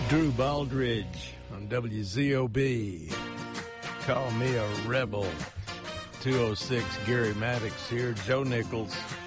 Drew Baldridge on WZOB. Call me a rebel. 206 Gary Maddox here. Joe Nichols